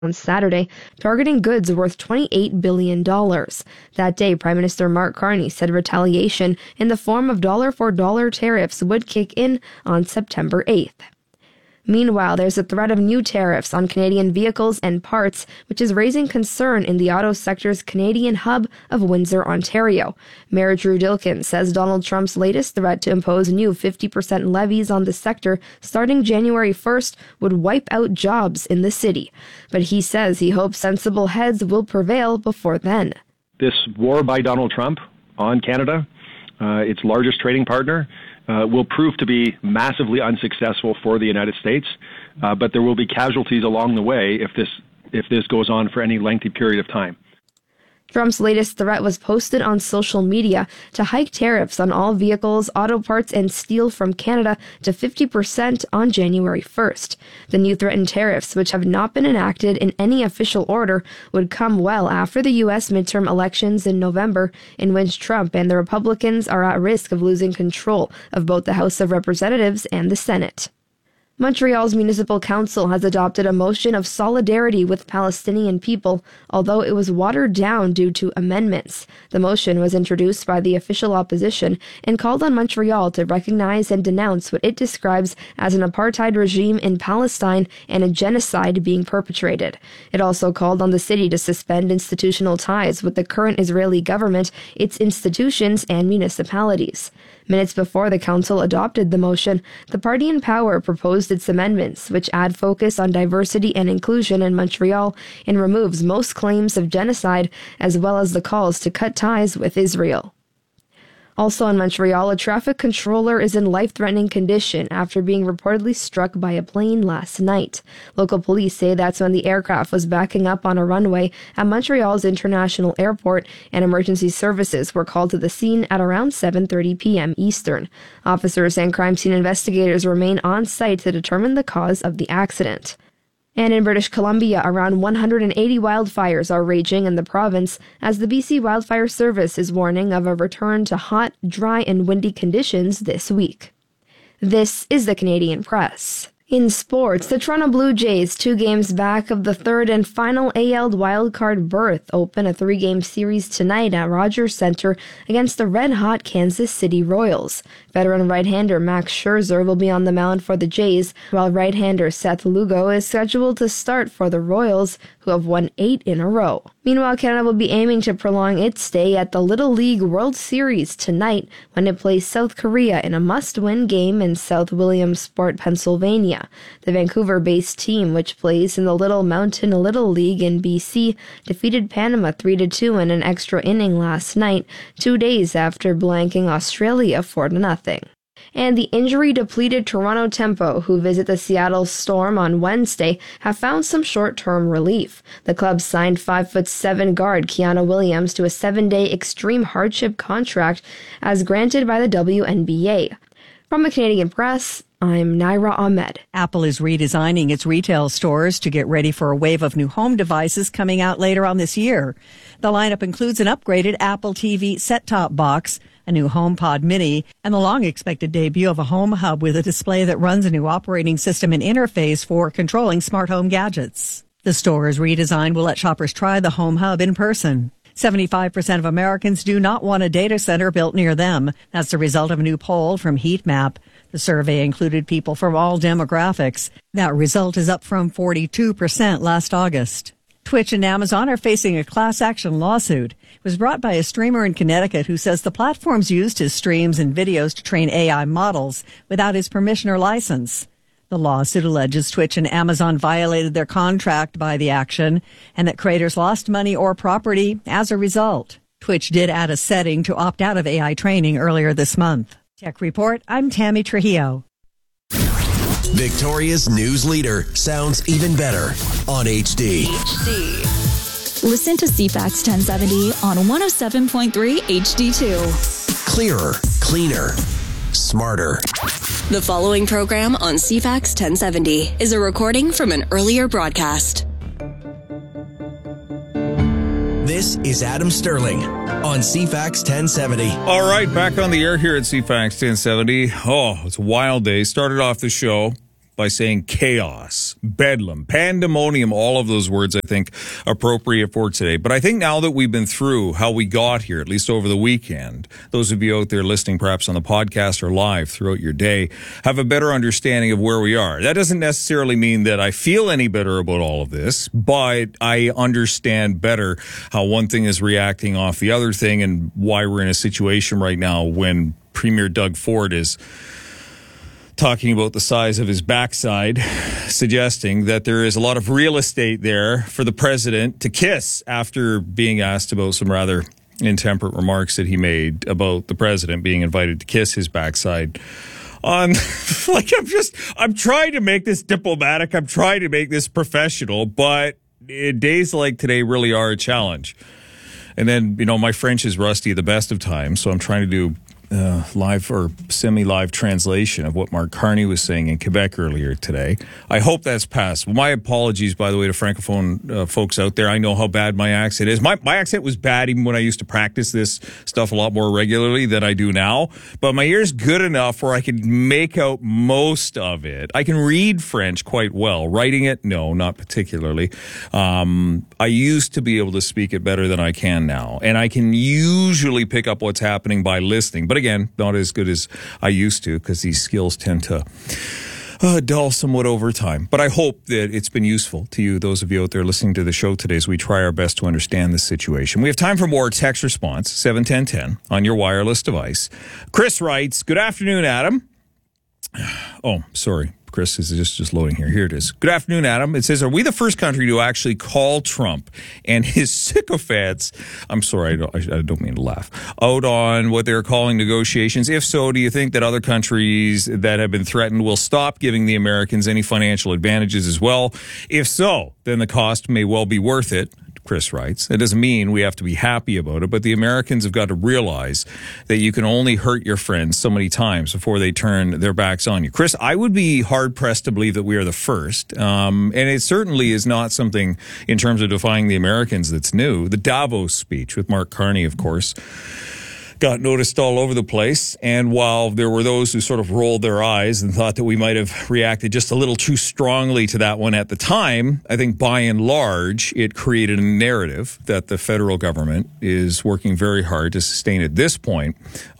on Saturday, targeting goods worth $28 billion. That day, Prime Minister Mark Carney said retaliation in the form of dollar-for-dollar tariffs would kick in on September 8th. Meanwhile, there's a threat of new tariffs on Canadian vehicles and parts, which is raising concern in the auto sector's Canadian hub of Windsor, Ontario. Mayor Drew Dilkin says Donald Trump's latest threat to impose new 50% levies on the sector starting January 1st would wipe out jobs in the city. But he says he hopes sensible heads will prevail before then. This war by Donald Trump on Canada, its largest trading partner, will prove to be massively unsuccessful for the United States, but there will be casualties along the way if this goes on for any lengthy period of time. Trump's latest threat was posted on social media to hike tariffs on all vehicles, auto parts, and steel from Canada to 50% on January 1st. The new threatened tariffs, which have not been enacted in any official order, would come well after the U.S. midterm elections in November, in which Trump and the Republicans are at risk of losing control of both the House of Representatives and the Senate. Montreal's Municipal Council has adopted a motion of solidarity with Palestinian people, although it was watered down due to amendments. The motion was introduced by the official opposition and called on Montreal to recognize and denounce what it describes as an apartheid regime in Palestine and a genocide being perpetrated. It also called on the city to suspend institutional ties with the current Israeli government, its institutions, and municipalities. Minutes before the council adopted the motion, the party in power proposed its amendments, which add focus on diversity and inclusion in Montreal and removes most claims of genocide, as well as the calls to cut ties with Israel. Also in Montreal, a traffic controller is in life-threatening condition after being reportedly struck by a plane last night. Local police say that's when the aircraft was backing up on a runway at Montreal's International Airport, and emergency services were called to the scene at around 7:30 p.m. Eastern. Officers and crime scene investigators remain on site to determine the cause of the accident. And in British Columbia, around 180 wildfires are raging in the province as the BC Wildfire Service is warning of a return to hot, dry, and windy conditions this week. This is the Canadian Press. In sports, the Toronto Blue Jays, 2 games back of the third and final AL wildcard berth, open a 3-game series tonight at Rogers Centre against the red-hot Kansas City Royals. Veteran right-hander Max Scherzer will be on the mound for the Jays, while right-hander Seth Lugo is scheduled to start for the Royals, who have won 8 in a row. Meanwhile, Canada will be aiming to prolong its stay at the Little League World Series tonight when it plays South Korea in a must-win game in South Williamsport, Pennsylvania. The Vancouver-based team, which plays in the Little Mountain Little League in BC, defeated Panama 3-2 in an extra inning last night, 2 days after blanking Australia 4-0. And the injury-depleted Toronto Tempo, who visit the Seattle Storm on Wednesday, have found some short-term relief. The club signed 5'7" guard Keanu Williams to a 7-day extreme hardship contract as granted by the WNBA. From the Canadian Press, I'm Naira Ahmed. Apple is redesigning its retail stores to get ready for a wave of new home devices coming out later on this year. The lineup includes an upgraded Apple TV set-top box, a new HomePod Mini, and the long-expected debut of a home hub with a display that runs a new operating system and interface for controlling smart home gadgets. The store's redesign will let shoppers try the home hub in person. 75% of Americans do not want a data center built near them. That's the result of a new poll from Heatmap. The survey included people from all demographics. That result is up from 42% last August. Twitch and Amazon are facing a class action lawsuit. It was brought by a streamer in Connecticut who says the platforms used his streams and videos to train AI models without his permission or license. The lawsuit alleges Twitch and Amazon violated their contract by the action and that creators lost money or property as a result. Twitch did add a setting to opt out of AI training earlier this month. Tech Report, I'm Tammy Trujillo. Victoria's news leader sounds even better on HD. Listen to CFAX 1070 on 107.3 HD2. Clearer, cleaner, smarter. The following program on CFAX 1070 is a recording from an earlier broadcast. This is Adam Sterling on CFAX 1070. All right, back on the air here at CFAX 1070. Oh, it's a wild day. Started off the show by saying chaos, bedlam, pandemonium, all of those words I think appropriate for today. But I think now that we've been through how we got here, at least over the weekend, those of you out there listening perhaps on the podcast or live throughout your day have a better understanding of where we are. That doesn't necessarily mean that I feel any better about all of this, but I understand better how one thing is reacting off the other thing and why we're in a situation right now when Premier Doug Ford is talking about the size of his backside, suggesting that there is a lot of real estate there for the president to kiss after being asked about some rather intemperate remarks that he made about the president being invited to kiss his backside. I'm trying to make this diplomatic. I'm trying to make this professional, but days like today really are a challenge. And then, my French is rusty at the best of times, so I'm trying to do live or semi-live translation of what Mark Carney was saying in Quebec earlier today. I hope that's passable. My apologies, by the way, to Francophone folks out there. I know how bad my accent is. My accent was bad even when I used to practice this stuff a lot more regularly than I do now. But my ear's good enough where I can make out most of it. I can read French quite well. Writing it, no, not particularly. I used to be able to speak it better than I can now. And I can usually pick up what's happening by listening. But again, not as good as I used to because these skills tend to dull somewhat over time. But I hope that it's been useful to you, those of you out there listening to the show today, as we try our best to understand this situation. We have time for more text response, 71010, on your wireless device. Chris writes, good afternoon, Adam. Oh, sorry. Chris is just loading here. Here it is. Good afternoon, Adam. It says, are we the first country to actually call Trump and his sycophants, I'm sorry, I don't mean to laugh, out on what they're calling negotiations? If so, do you think that other countries that have been threatened will stop giving the Americans any financial advantages as well? If so, then the cost may well be worth it. Chris writes, that doesn't mean we have to be happy about it, but the Americans have got to realize that you can only hurt your friends so many times before they turn their backs on you. Chris, I would be hard-pressed to believe that we are the first, and it certainly is not something in terms of defying the Americans that's new. The Davos speech with Mark Carney, of course, got noticed all over the place. And while there were those who sort of rolled their eyes and thought that we might have reacted just a little too strongly to that one at the time, I think by and large, it created a narrative that the federal government is working very hard to sustain at this point,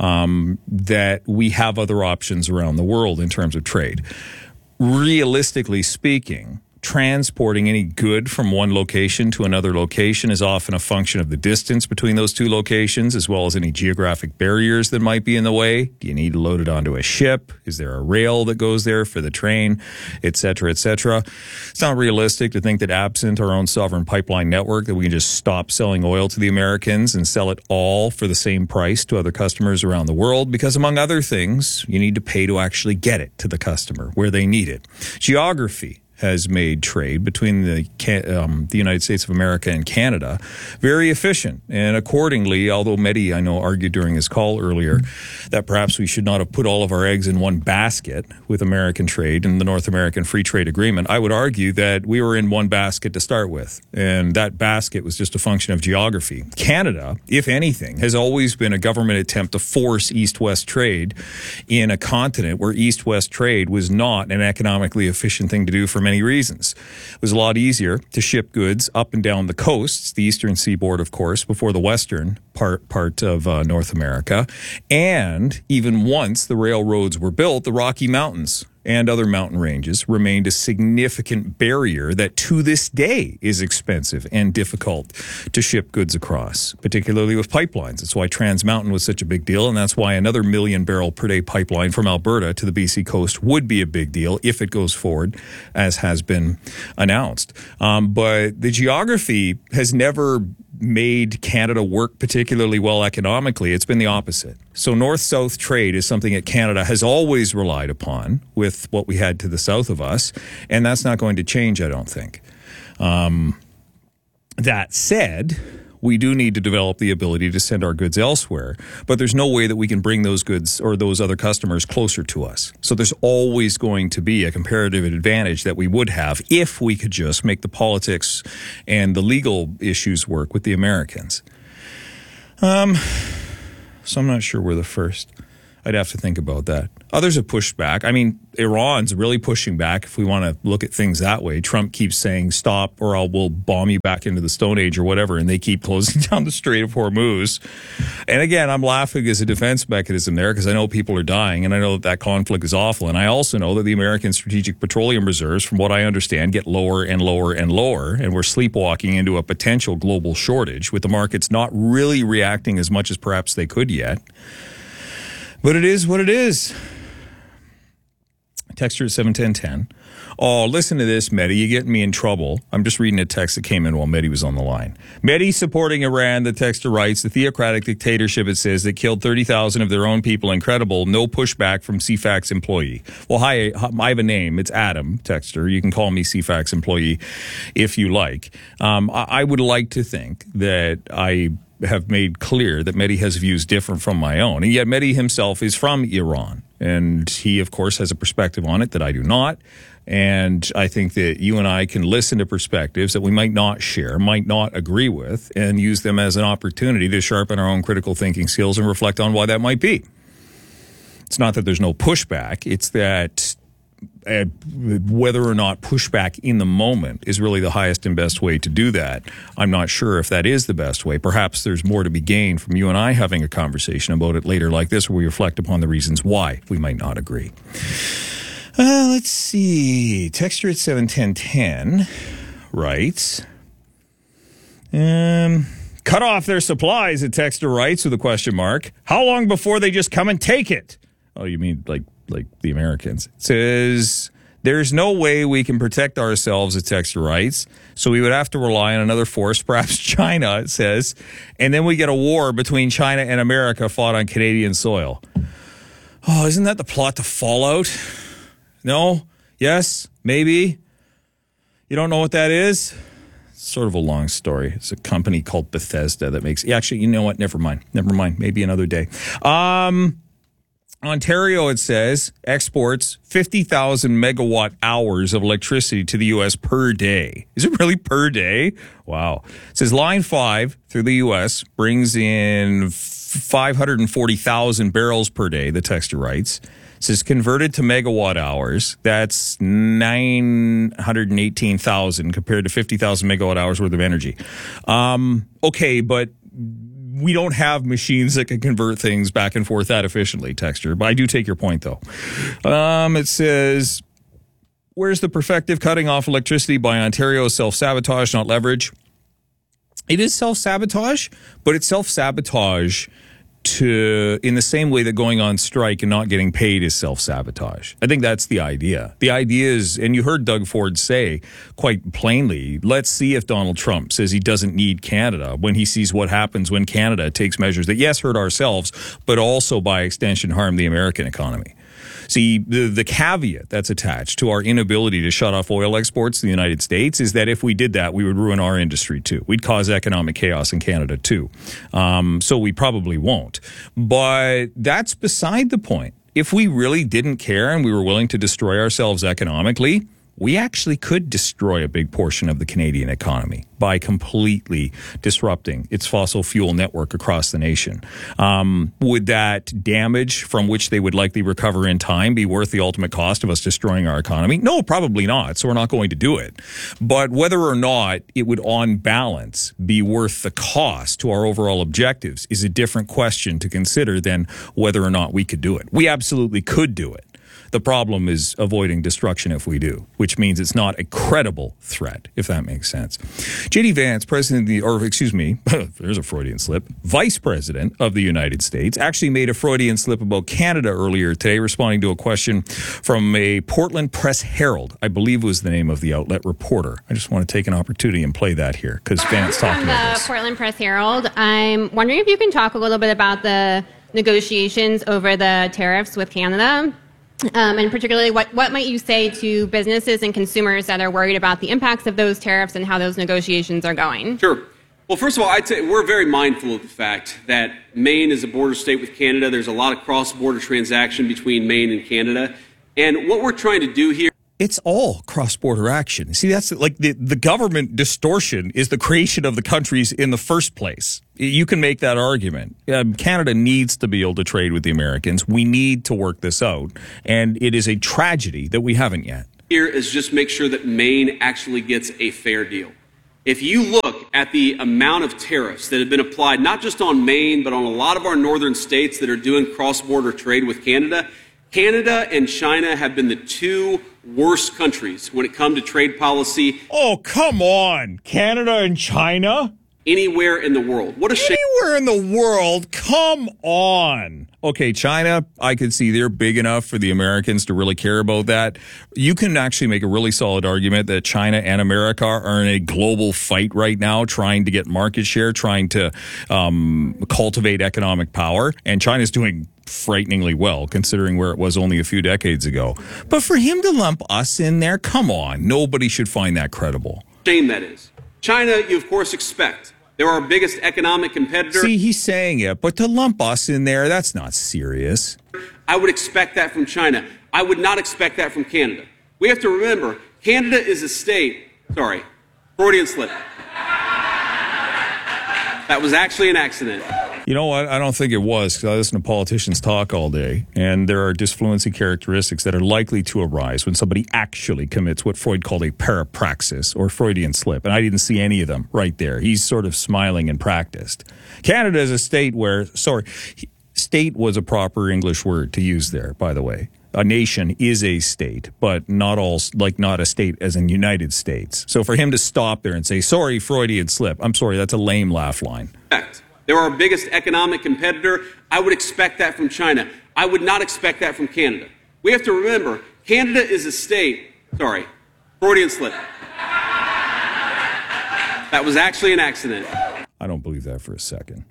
that we have other options around the world in terms of trade. Realistically speaking, transporting any good from one location to another location is often a function of the distance between those two locations, as well as any geographic barriers that might be in the way. Do you need to load it onto a ship? Is there a rail that goes there for the train, et cetera, et cetera? It's not realistic to think that absent our own sovereign pipeline network that we can just stop selling oil to the Americans and sell it all for the same price to other customers around the world, because among other things, you need to pay to actually get it to the customer where they need it. Geography has made trade between the United States of America and Canada very efficient. And accordingly, although Mehdi, I know, argued during his call earlier that perhaps we should not have put all of our eggs in one basket with American trade and the North American Free Trade Agreement, I would argue that we were in one basket to start with. And that basket was just a function of geography. Canada, if anything, has always been a government attempt to force east-west trade in a continent where east-west trade was not an economically efficient thing to do for many reasons. It was a lot easier to ship goods up and down the coasts, the eastern seaboard, of course, before the western part of North America. And even once the railroads were built, the Rocky Mountains and other mountain ranges remained a significant barrier that to this day is expensive and difficult to ship goods across, particularly with pipelines. That's why Trans Mountain was such a big deal, and that's why another 1 million barrel per day pipeline from Alberta to the BC coast would be a big deal if it goes forward, as has been announced. But the geography has never made Canada work particularly well economically. It's been the opposite. So north-south trade is something that Canada has always relied upon with what we had to the south of us, and that's not going to change, I don't think. That said, we do need to develop the ability to send our goods elsewhere, but there's no way that we can bring those goods or those other customers closer to us. So there's always going to be a comparative advantage that we would have if we could just make the politics and the legal issues work with the Americans. So I'm not sure we're the first. I'd have to think about that. Others have pushed back. I mean, Iran's really pushing back if we want to look at things that way. Trump keeps saying, stop or we'll bomb you back into the Stone Age or whatever, and they keep closing down the Strait of Hormuz. And again, I'm laughing as a defense mechanism there because I know people are dying, and I know that conflict is awful. And I also know that the American Strategic Petroleum Reserves, from what I understand, get lower and lower and lower, and we're sleepwalking into a potential global shortage with the markets not really reacting as much as perhaps they could yet. But it is what it is. Texture at 71010. Oh, listen to this, Mehdi. You're getting me in trouble. I'm just reading a text that came in while Mehdi was on the line. Mehdi supporting Iran, the texter writes, the theocratic dictatorship, it says, that killed 30,000 of their own people. Incredible. No pushback from CFAX employee. Well, hi, I have a name. It's Adam, texter. You can call me CFAX employee if you like. I would like to think that I have made clear that Mehdi has views different from my own. And yet Mehdi himself is from Iran. And he, of course, has a perspective on it that I do not. And I think that you and I can listen to perspectives that we might not share, might not agree with, and use them as an opportunity to sharpen our own critical thinking skills and reflect on why that might be. It's not that there's no pushback. It's that whether or not pushback in the moment is really the highest and best way to do that. I'm not sure if that is the best way. Perhaps there's more to be gained from you and I having a conversation about it later like this, where we reflect upon the reasons why we might not agree. Let's see. Texture at 71010 writes, cut off their supplies, a texter writes with a question mark. How long before they just come and take it? Oh, you mean like the Americans? It says, there's no way we can protect ourselves, a texter writes, so we would have to rely on another force, perhaps China, it says, and then we get a war between China and America fought on Canadian soil. Oh, isn't that the plot to Fallout? No? Yes? Maybe? You don't know what that is? It's sort of a long story. It's a company called Bethesda that makes... Actually, you know what? Never mind. Maybe another day. Ontario, it says, exports 50,000 megawatt hours of electricity to the U.S. per day. Is it really per day? Wow. It says Line 5 through the U.S. brings in 540,000 barrels per day, the texter writes. It says converted to megawatt hours, that's 918,000 compared to 50,000 megawatt hours worth of energy. Okay, but we don't have machines that can convert things back and forth that efficiently, texture. But I do take your point, though. It says, where's the perfective cutting off electricity by Ontario? Self-sabotage, not leverage. It is self-sabotage, but it's self-sabotage in the same way that going on strike and not getting paid is self-sabotage. I think that's the idea. The idea is, and you heard Doug Ford say quite plainly, let's see if Donald Trump says he doesn't need Canada when he sees what happens when Canada takes measures that, yes, hurt ourselves, but also by extension harm the American economy. See, the caveat that's attached to our inability to shut off oil exports to the United States is that if we did that, we would ruin our industry too. We'd cause economic chaos in Canada too. So we probably won't. But that's beside the point. If we really didn't care and we were willing to destroy ourselves economically, we actually could destroy a big portion of the Canadian economy by completely disrupting its fossil fuel network across the nation. Would that damage from which they would likely recover in time be worth the ultimate cost of us destroying our economy? No, probably not. So we're not going to do it. But whether or not it would on balance be worth the cost to our overall objectives is a different question to consider than whether or not we could do it. We absolutely could do it. The problem is avoiding destruction if we do, which means it's not a credible threat, if that makes sense. J.D. Vance, there's a Freudian slip, Vice President of the United States, actually made a Freudian slip about Canada earlier today, responding to a question from a Portland Press Herald, I believe was the name of the outlet, reporter. I just want to take an opportunity and play that here, because Vance talked about this. The Portland Press Herald, I'm wondering if you can talk a little bit about the negotiations over the tariffs with Canada. And particularly, what might you say to businesses and consumers that are worried about the impacts of those tariffs and how those negotiations are going? Sure. Well, first of all, I'd say we're very mindful of the fact that Maine is a border state with Canada. There's a lot of cross-border transaction between Maine and Canada. And what we're trying to do here... It's all cross-border action. See, that's like the government distortion is the creation of the countries in the first place. You can make that argument. Canada needs to be able to trade with the Americans. We need to work this out. And it is a tragedy that we haven't yet. Here is just make sure that Maine actually gets a fair deal. If you look at the amount of tariffs that have been applied, not just on Maine, but on a lot of our northern states that are doing cross-border trade with Canada, Canada and China have been the two worst countries when it comes to trade policy. Oh, come on. Canada and China? Anywhere in the world. What a shame. Anywhere in the world? Come on. Okay, China, I could see they're big enough for the Americans to really care about that. You can actually make a really solid argument that China and America are in a global fight right now, trying to get market share, trying to cultivate economic power. And China's doing frighteningly well, considering where it was only a few decades ago. But for him to lump us in there, come on. Nobody should find that credible. Shame that is. China, you of course expect. They're our biggest economic competitor. See, he's saying it, but to lump us in there, that's not serious. I would expect that from China. I would not expect that from Canada. We have to remember, Canada is a state. Sorry, Freudian slip. That was actually an accident. You know what? I don't think it was, because I listen to politicians talk all day, and there are disfluency characteristics that are likely to arise when somebody actually commits what Freud called a parapraxis or Freudian slip, and I didn't see any of them right there. He's sort of smiling and practiced. Canada is a state where, state was a proper English word to use there, by the way. A nation is a state, but not a state as in United States. So for him to stop there and say, sorry, Freudian slip, I'm sorry, that's a lame laugh line. They're our biggest economic competitor. I would expect that from China. I would not expect that from Canada. We have to remember, Canada is a state. Sorry, Freudian slip. That was actually an accident. I don't believe that for a second.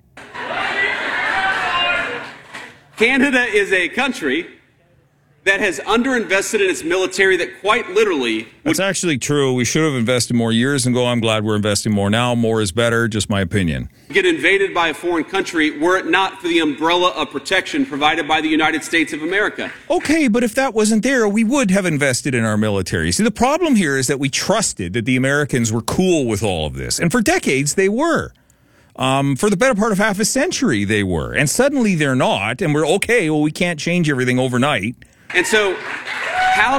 Canada is a country that has underinvested in its military that quite literally... That's actually true. We should have invested more years ago. I'm glad we're investing more now. More is better, just my opinion. ...get invaded by a foreign country were it not for the umbrella of protection provided by the United States of America. Okay, but if that wasn't there, we would have invested in our military. See, the problem here is that we trusted that the Americans were cool with all of this. And for decades, they were. For the better part of half a century, they were. And suddenly they're not. And we're, okay, well, we can't change everything overnight. And so how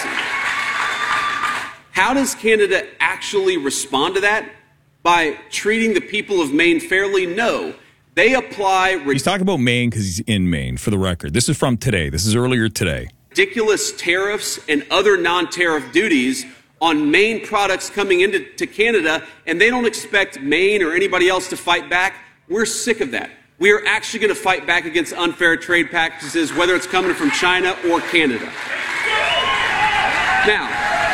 does Canada actually respond to that? By treating the people of Maine fairly? No. They apply... He's talking about Maine because he's in Maine, for the record. This is from today. This is earlier today. ...ridiculous tariffs and other non-tariff duties on Maine products coming into Canada, and they don't expect Maine or anybody else to fight back. We're sick of that. We are actually going to fight back against unfair trade practices, whether it's coming from China or Canada. Now,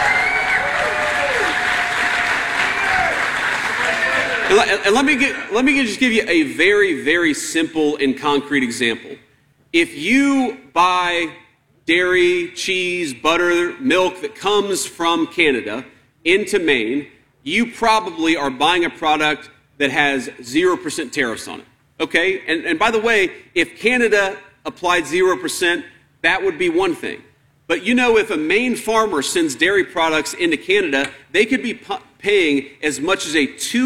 and let me just give you a very, very simple and concrete example. If you buy dairy, cheese, butter, milk that comes from Canada into Maine, you probably are buying a product that has 0% tariffs on it. Okay, and by the way, if Canada applied 0%, that would be one thing. But you know, if a Maine farmer sends dairy products into Canada, they could be paying as much as a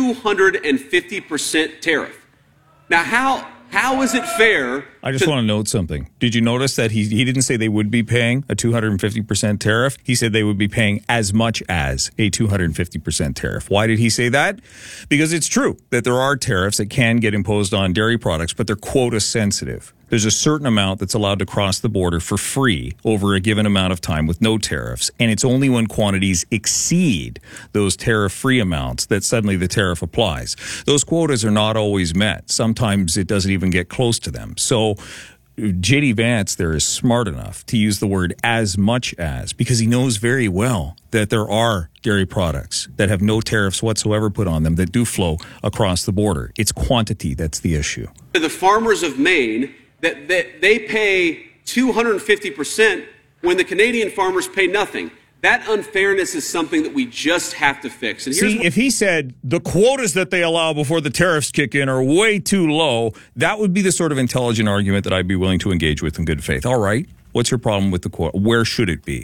250% tariff. Now, how is it fair? I just want to note something. Did you notice that he didn't say they would be paying a 250% tariff? He said they would be paying as much as a 250% tariff. Why did he say that? Because it's true that there are tariffs that can get imposed on dairy products, but they're quota sensitive. There's a certain amount that's allowed to cross the border for free over a given amount of time with no tariffs. And it's only when quantities exceed those tariff-free amounts that suddenly the tariff applies. Those quotas are not always met. Sometimes it doesn't even get close to them. So J.D. Vance there is smart enough to use the word as much as, because he knows very well that there are dairy products that have no tariffs whatsoever put on them that do flow across the border. It's quantity that's the issue. The farmers of Maine, that they pay 250% when the Canadian farmers pay nothing. That unfairness is something that we just have to fix. And see, if he said the quotas that they allow before the tariffs kick in are way too low, that would be the sort of intelligent argument that I'd be willing to engage with in good faith. All right, what's your problem with the quota? Where should it be?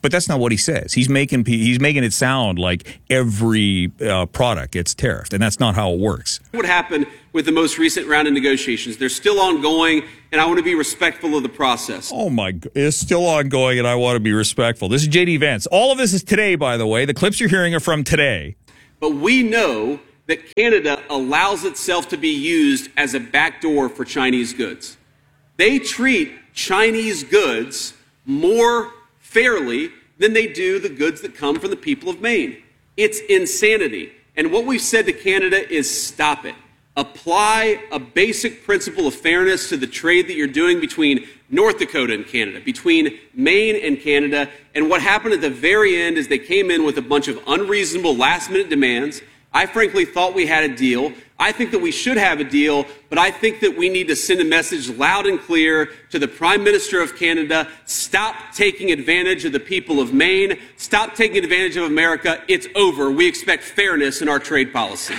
But that's not what he says. He's making it sound like every product gets tariffed, and that's not how it works. What happened with the most recent round of negotiations? They're still ongoing, and I want to be respectful of the process. Oh my God, it's still ongoing, and I want to be respectful. This is JD Vance. All of this is today, by the way. The clips you're hearing are from today. But we know that Canada allows itself to be used as a backdoor for Chinese goods. They treat Chinese goods more fairly than they do the goods that come from the people of Maine. It's insanity. And what we've said to Canada is stop it. Apply a basic principle of fairness to the trade that you're doing between North Dakota and Canada, between Maine and Canada. And what happened at the very end is they came in with a bunch of unreasonable last-minute demands. I frankly thought we had a deal. I think that we should have a deal, but I think that we need to send a message loud and clear to the Prime Minister of Canada. Stop taking advantage of the people of Maine. Stop taking advantage of America. It's over. We expect fairness in our trade policy.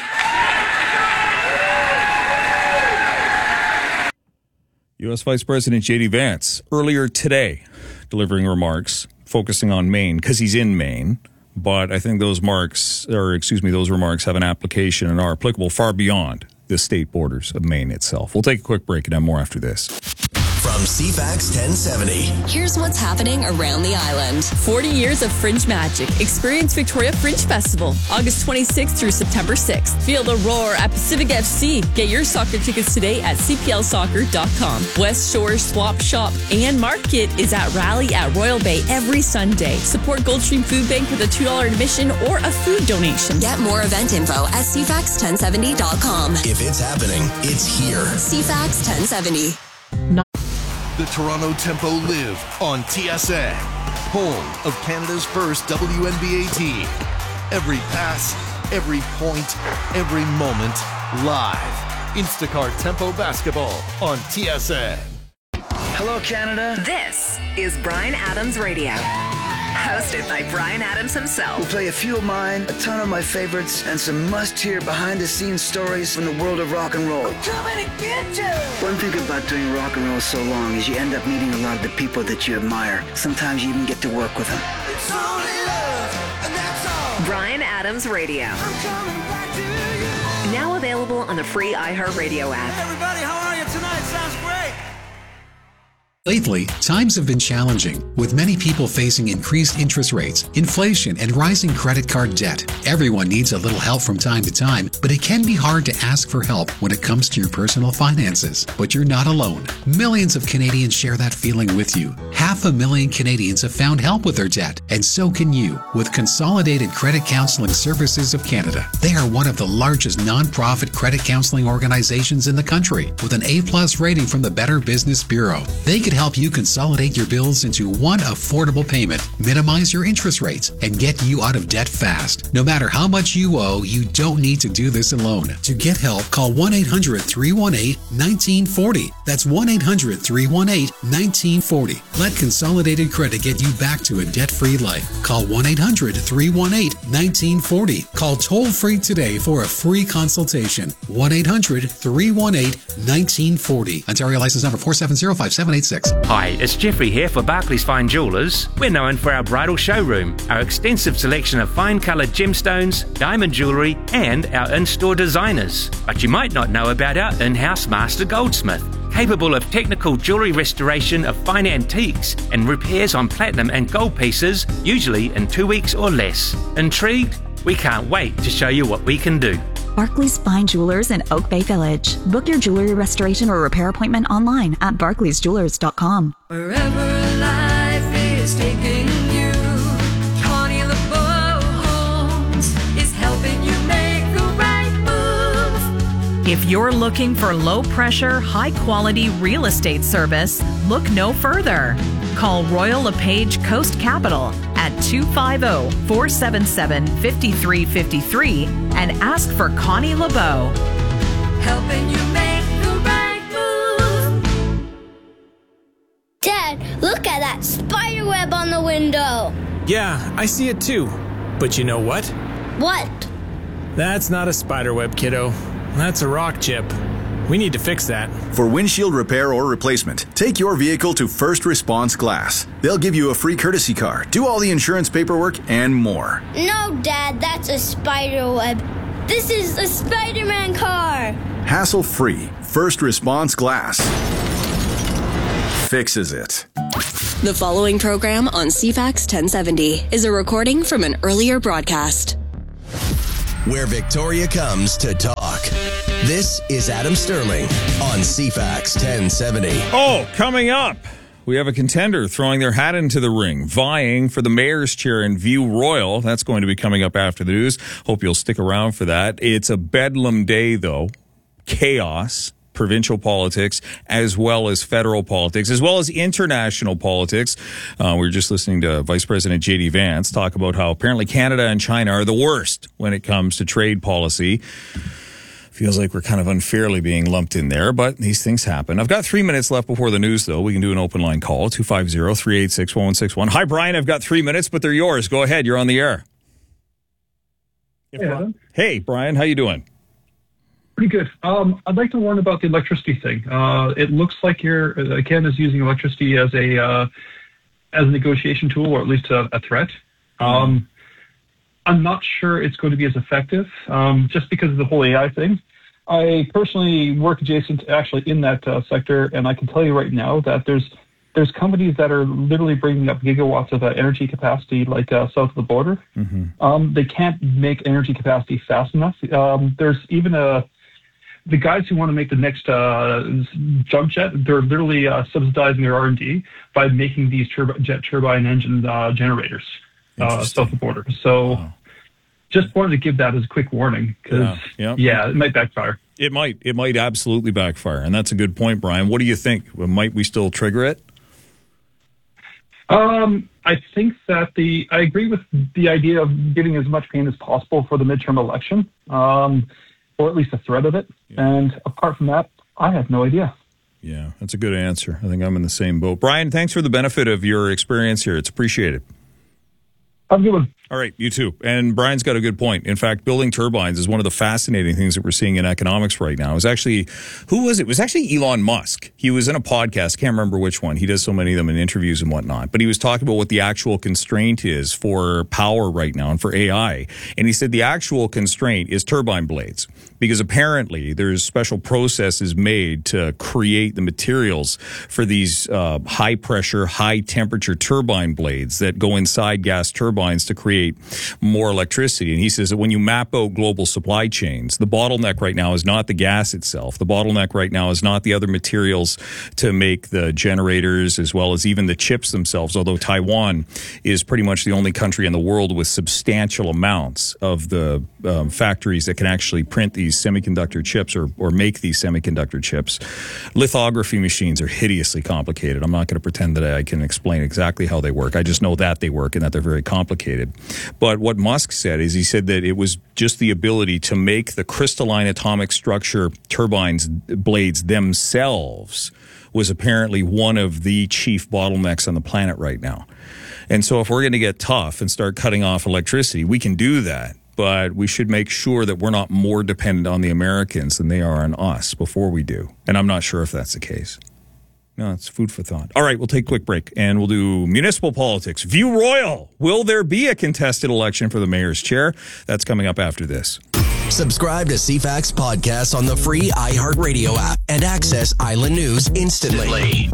U.S. Vice President J.D. Vance earlier today delivering remarks focusing on Maine because he's in Maine. But I think those remarks have an application and are applicable far beyond the state borders of Maine itself. We'll take a quick break and have more after this. From CFAX 1070. Here's what's happening around the island. 40 years of Fringe magic. Experience Victoria Fringe Festival, August 26th through September 6th. Feel the roar at Pacific FC. Get your soccer tickets today at cplsoccer.com. West Shore Swap Shop and Market is at Rally at Royal Bay every Sunday. Support Goldstream Food Bank with a $2 admission or a food donation. Get more event info at cfax1070.com. If it's happening, it's here. CFAX 1070. The Toronto Tempo live on TSN, home of Canada's first WNBA team. Every pass, every point, every moment, live. Instacart Tempo Basketball on TSN. Hello, Canada. This is Bryan Adams Radio, hosted by Bryan Adams himself. We'll play a few of mine, a ton of my favorites, and some must-hear behind-the-scenes stories from the world of rock and roll. We're coming to get you! One thing about doing rock and roll so long is you end up meeting a lot of the people that you admire. Sometimes you even get to work with them. It's only love, and that's all. Bryan Adams Radio. I'm coming back to you. Now available on the free iHeartRadio app. Hey everybody, how are you tonight? Sounds great. Lately, times have been challenging, with many people facing increased interest rates, inflation, and rising credit card debt. Everyone needs a little help from time to time, but it can be hard to ask for help when it comes to your personal finances. But you're not alone. Millions of Canadians share that feeling with you. 500,000 Canadians have found help with their debt, and so can you with Consolidated Credit Counseling Services of Canada. They are one of the largest nonprofit credit counseling organizations in the country, with an A+ rating from the Better Business Bureau. They could help you consolidate your bills into one affordable payment, minimize your interest rates, and get you out of debt fast. No matter how much you owe, you don't need to do this alone. To get help, call 1-800-318-1940. That's 1-800-318-1940. Let Consolidated Credit get you back to a debt-free life. Call 1-800-318-1940. Call toll-free today for a free consultation. 1-800-318-1940. Ontario license number 4705786. Hi, it's Jeffrey here for Barclays Fine Jewellers. We're known for our bridal showroom, our extensive selection of fine coloured gemstones, diamond jewellery, and our in-store designers. But you might not know about our in-house master goldsmith, capable of technical jewellery restoration of fine antiques and repairs on platinum and gold pieces, usually in 2 weeks or less. Intrigued? We can't wait to show you what we can do. Barclays Fine Jewelers in Oak Bay Village. Book your jewelry restoration or repair appointment online at barclaysjewelers.com. Wherever life is taking you, Connie LeBeau Homes is helping you make the right move. If you're looking for low-pressure, high-quality real estate service, look no further. Call Royal LePage Coast Capital at 250-477-5353 and ask for Connie LeBeau. Helping you make the right move. Dad, look at that spider web on the window. Yeah, I see it too. But you know what? What? That's not a spider web, kiddo. That's a rock chip. We need to fix that. For windshield repair or replacement, take your vehicle to First Response Glass. They'll give you a free courtesy car, do all the insurance paperwork, and more. No, Dad, that's a spider web. This is a Spider-Man car. Hassle-free. First Response Glass fixes it. The following program on CFAX 1070 is a recording from an earlier broadcast. Where Victoria comes to talk. This is Adam Sterling on CFAX 1070. Oh, coming up, we have a contender throwing their hat into the ring, vying for the mayor's chair in View Royal. That's going to be coming up after the news. Hope you'll stick around for that. It's a bedlam day, though. Chaos. Provincial politics, as well as federal politics, as well as international politics. We were just listening to Vice President J.D. Vance talk about how apparently Canada and China are the worst when it comes to trade policy. Feels like we're kind of unfairly being lumped in there, but these things happen. I've got 3 minutes left before the news, though. We can do an open line call, 250-386-1161. Hi, Brian. I've got 3 minutes, but they're yours. Go ahead. You're on the air. Hey, Brian. How you doing? Pretty good. I'd like to warn about the electricity thing. It looks like Canada's using electricity as a negotiation tool, or at least a threat. I'm not sure it's going to be as effective, just because of the whole AI thing. I personally work adjacent, actually, in that sector, and I can tell you right now that there's companies that are literally bringing up gigawatts of energy capacity, like south of the border. Mm-hmm. They can't make energy capacity fast enough. There's even the guys who want to make the next jump jet, they're literally subsidizing their R&D by making these jet turbine engine generators south of the border. So just wanted to give that as a quick warning, because, it might backfire. It might absolutely backfire. And that's a good point, Brian. What do you think? Might we still trigger it? I think that I agree with the idea of giving as much pain as possible for the midterm election, or at least the threat of it. Yeah. And apart from that, I have no idea. Yeah, that's a good answer. I think I'm in the same boat. Brian, thanks for the benefit of your experience here. It's appreciated. Have a good one. All right, you too. And Brian's got a good point. In fact, building turbines is one of the fascinating things that we're seeing in economics right now. It was actually, who was it? It was actually Elon Musk. He was in a podcast. Can't remember which one. He does so many of them in interviews and whatnot. But he was talking about what the actual constraint is for power right now and for AI. And he said the actual constraint is turbine blades. Because apparently there's special processes made to create the materials for these high pressure, high temperature turbine blades that go inside gas turbines to create more electricity. And he says that when you map out global supply chains, the bottleneck right now is not the gas itself. The bottleneck right now is not the other materials to make the generators, as well as even the chips themselves, although Taiwan is pretty much the only country in the world with substantial amounts of the factories that can actually print these semiconductor chips or make these semiconductor chips. Lithography machines are hideously complicated. I'm not going to pretend that I can explain exactly how they work. I just know that they work and that they're very complicated. But what Musk said is he said that it was just the ability to make the crystalline atomic structure turbines blades themselves was apparently one of the chief bottlenecks on the planet right now. And so if we're going to get tough and start cutting off electricity, we can do that. But we should make sure that we're not more dependent on the Americans than they are on us before we do. And I'm not sure if that's the case. No, it's food for thought. All right, we'll take a quick break and we'll do municipal politics. View Royal. Will there be a contested election for the mayor's chair? That's coming up after this. Subscribe to CFAX podcasts on the free iHeartRadio app and access Island News instantly.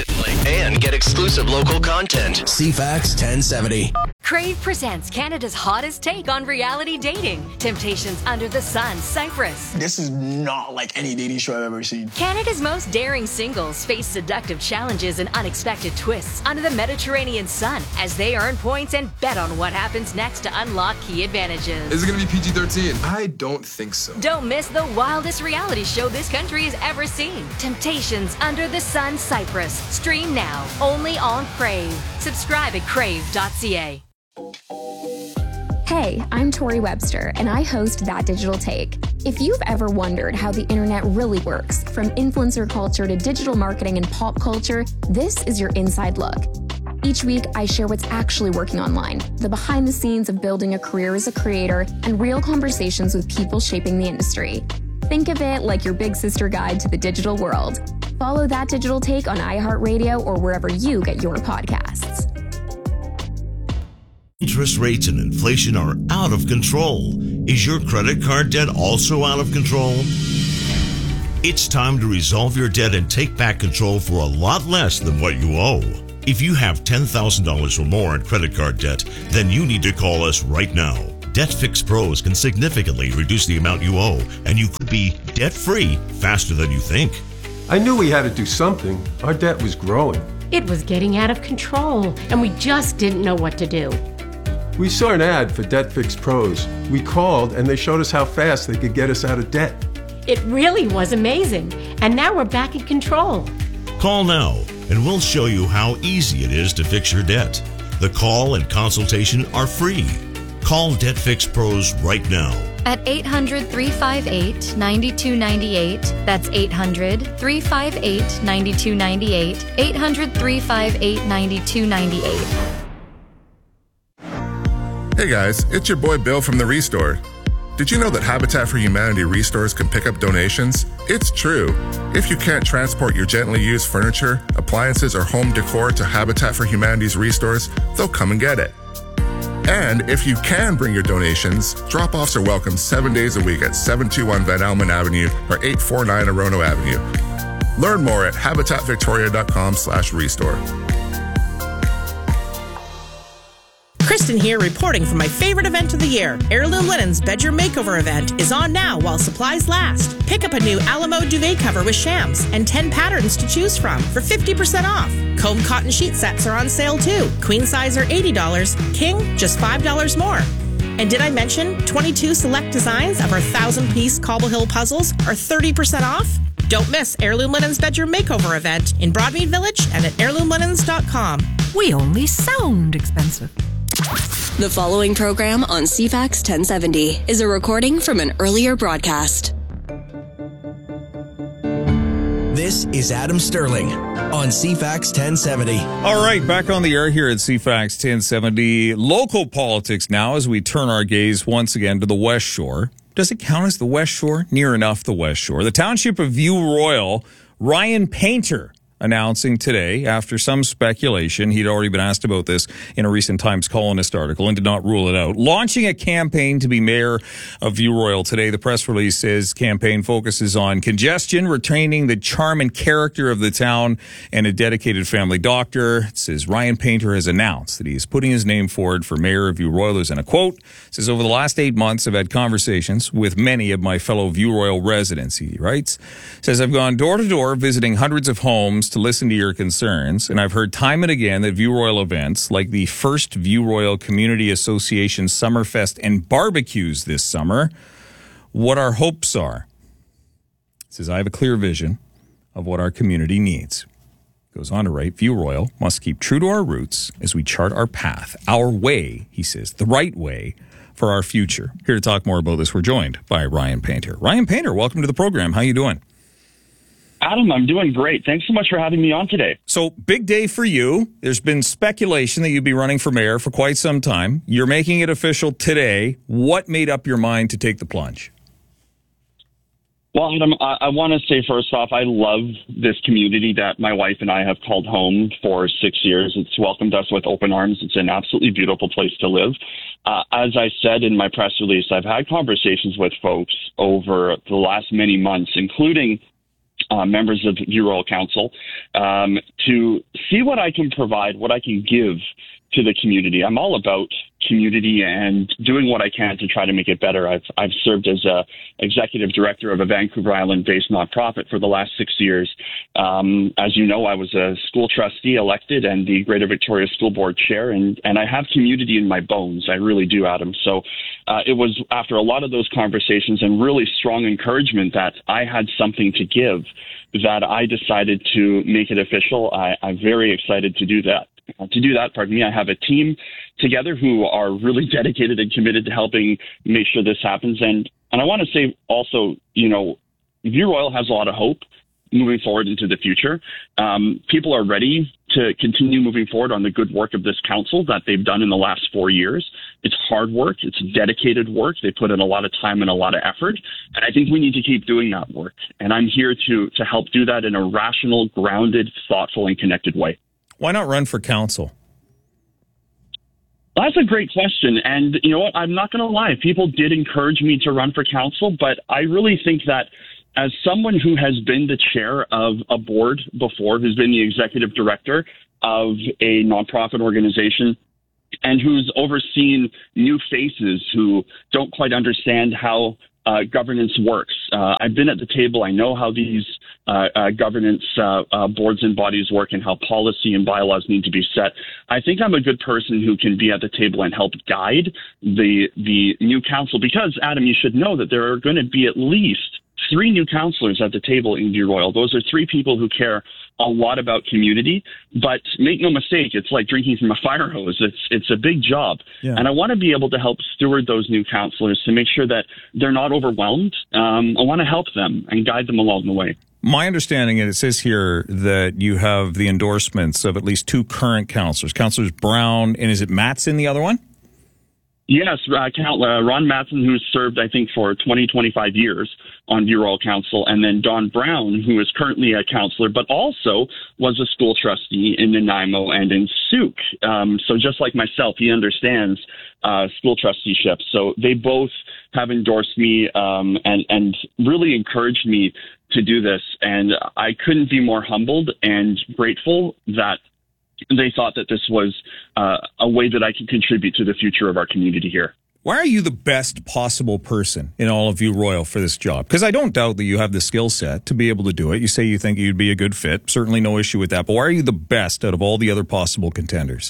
And get exclusive local content. CFAX 1070. Crave presents Canada's hottest take on reality dating. Temptations Under the Sun, Cyprus. This is not like any dating show I've ever seen. Canada's most daring singles face seductive challenges and unexpected twists under the Mediterranean sun as they earn points and bet on what happens next to unlock key advantages. Is it going to be PG-13? I don't think so. Don't miss the wildest reality show this country has ever seen. Temptations Under the Sun, Cyprus. Stream now, only on Crave. Subscribe at crave.ca. Hey, I'm Tori Webster, and I host That Digital Take. If you've ever wondered how the internet really works, from influencer culture to digital marketing and pop culture, this is your inside look. Each week, I share what's actually working online, the behind the scenes of building a career as a creator, and real conversations with people shaping the industry. Think of it like your big sister guide to the digital world. Follow That Digital Take on iHeartRadio or wherever you get your podcasts. Interest rates and inflation are out of control. Is your credit card debt also out of control? It's time to resolve your debt and take back control for a lot less than what you owe. If you have $10,000 or more in credit card debt, then you need to call us right now. Debt Fix Pros can significantly reduce the amount you owe, and you could be debt-free faster than you think. I knew we had to do something. Our debt was growing. It was getting out of control, and we just didn't know what to do. We saw an ad for Debt Fix Pros. We called, and they showed us how fast they could get us out of debt. It really was amazing, and now we're back in control. Call now, and we'll show you how easy it is to fix your debt. The call and consultation are free. Call Debt Fix Pros right now. At 800-358-9298. That's 800-358-9298. 800-358-9298. Hey guys, it's your boy Bill from The Restore. Did you know that Habitat for Humanity Restores can pick up donations? It's true. If you can't transport your gently used furniture, appliances, or home decor to Habitat for Humanity's Restores, they'll come and get it. And if you can bring your donations, drop-offs are welcome 7 days a week at 721 Van Almen Avenue or 849 Orono Avenue. Learn more at habitatvictoria.com/restore. Kristen here, reporting from my favorite event of the year. Heirloom Linen's Bedroom Makeover event is on now while supplies last. Pick up a new Alamo duvet cover with shams and 10 patterns to choose from for 50% off. Comb cotton sheet sets are on sale too. Queen size are $80, king just $5 more. And did I mention 22 select designs of our 1,000-piece Cobble Hill puzzles are 30% off? Don't miss Heirloom Linen's Bedroom Makeover event in Broadmead Village and at heirloomlinens.com. We only sound expensive. The following program on CFAX 1070 is a recording from an earlier broadcast. This is Adam Sterling on CFAX 1070. All right, back on the air here at CFAX 1070. Local politics now as we turn our gaze once again to the West Shore. Does it count as the West Shore? Near enough the West Shore. The township of View Royal, Ryan Painter announcing today, after some speculation, he'd already been asked about this in a recent Times Colonist article and did not rule it out, launching a campaign to be mayor of View Royal today. The press release says campaign focuses on congestion, retaining the charm and character of the town, and a dedicated family doctor. It says Ryan Painter has announced that he is putting his name forward for mayor of View Royal. There's in a quote. It says, over the last 8 months, I've had conversations with many of my fellow View Royal residents, he writes. It says, I've gone door to door visiting hundreds of homes to listen to your concerns, and I've heard time and again that View Royal events like the first View Royal Community Association Summerfest and barbecues this summer, what our hopes are. It says, I have a clear vision of what our community needs. Goes on to write, View Royal must keep true to our roots as we chart our path, our way, he says, the right way for our future. Here to talk more about this, we're joined by Ryan Painter. Ryan Painter, welcome to the program. How you doing? Adam, I'm doing great. Thanks so much for having me on today. So, big day for you. There's been speculation that you'd be running for mayor for quite some time. You're making it official today. What made up your mind to take the plunge? Well, Adam, I want to say first off, I love this community that my wife and I have called home for 6 years. It's welcomed us with open arms. It's an absolutely beautiful place to live. As I said in my press release, I've had conversations with folks over the last many months, including members of View Royal Council, to see what I can provide, what I can give to the community. I'm all about community and doing what I can to try to make it better. I've served as a executive director of a Vancouver Island-based nonprofit for the last 6 years. As you know, I was a school trustee elected and the Greater Victoria School Board chair, and I have community in my bones. I really do, Adam. So it was after a lot of those conversations and really strong encouragement that I had something to give that I decided to make it official. I'm very excited to do that. I have a team together who are really dedicated and committed to helping make sure this happens. And I want to say also, you know, View Royal has a lot of hope. moving forward into the future. People are ready to continue moving forward on the good work of this council that they've done in the last 4 years. It's hard work. It's dedicated work. They put in a lot of time and a lot of effort. And I think we need to keep doing that work. And I'm here to help do that in a rational, grounded, thoughtful, and connected way. Why not run for council? That's a great question. And you know what? I'm not going to lie. People did encourage me to run for council, but I really think that as someone who has been the chair of a board before, who's been the executive director of a nonprofit organization, and who's overseen new faces who don't quite understand how governance works. I've been at the table. I know how these governance boards and bodies work and how policy and bylaws need to be set. I think I'm a good person who can be at the table and help guide the new council, because, Adam, you should know that there are going to be at least 3 new councillors at the table in View Royal. Those are 3 people who care a lot about community, but make no mistake, it's like drinking from a fire hose. It's a big job. Yeah. And I want to be able to help steward those new councillors to make sure that they're not overwhelmed. I want to help them and guide them along the way. My understanding, and it says here that you have the endorsements of at least 2 current councillors, Councillors Brown, and is it Matson, the other one? Yes, Ron Matson, who's served, I think, for 25 years on View Royal Council, and then Don Brown, who is currently a councillor, but also was a school trustee in Nanaimo and in Souk. So just like myself, he understands school trusteeship. So they both have endorsed me and really encouraged me to do this. And I couldn't be more humbled and grateful that they thought that this was a way that I could contribute to the future of our community here. Why are you the best possible person in all of View Royal for this job? Because I don't doubt that you have the skill set to be able to do it. You say you think you'd be a good fit. Certainly no issue with that. But why are you the best out of all the other possible contenders?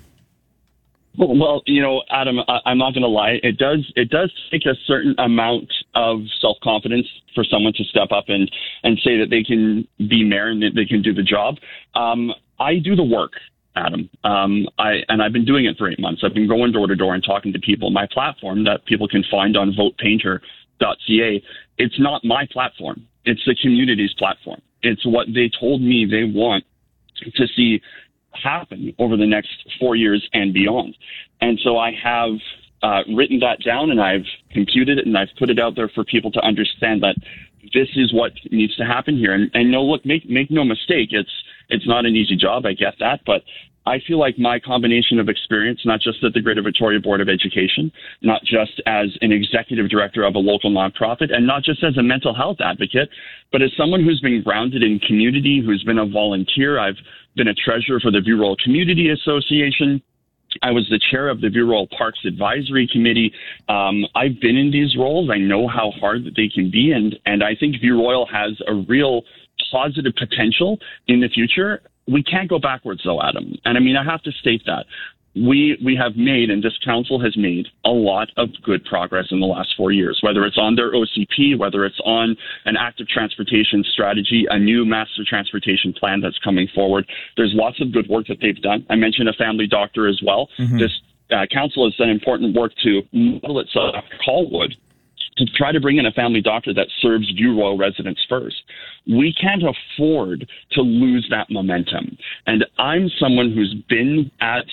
Well, you know, Adam, I'm not going to lie. It does take a certain amount of self-confidence for someone to step up and say that they can be mayor and that they can do the job. I do the work, Adam. I've been doing it for 8 months. I've been going door to door and talking to people. My platform that people can find on votepainter.ca, it's not my platform. It's the community's platform. It's what they told me they want to see happen over the next 4 years and beyond. And so I have written that down, and I've computed it, and I've put it out there for people to understand that this is what needs to happen here. And no, look, make no mistake, it's not an easy job. I get that, but I feel like my combination of experience, not just at the Greater Victoria Board of Education, not just as an executive director of a local nonprofit, and not just as a mental health advocate, but as someone who's been grounded in community, who's been a volunteer. I've been a treasurer for the View Royal Community Association. I was the chair of the View Royal Parks Advisory Committee. I've been in these roles. I know how hard that they can be, and I think View Royal has a real positive potential in the future. We can't go backwards, though, Adam. And I mean, I have to state that. We have made, and this council has made, a lot of good progress in the last 4 years, whether it's on their OCP, whether it's on an active transportation strategy, a new master transportation plan that's coming forward. There's lots of good work that they've done. I mentioned a family doctor as well. Mm-hmm. This council has done important work to model itself after Colwood, to try to bring in a family doctor that serves View Royal residents first. We can't afford to lose that momentum. And I'm someone who's been at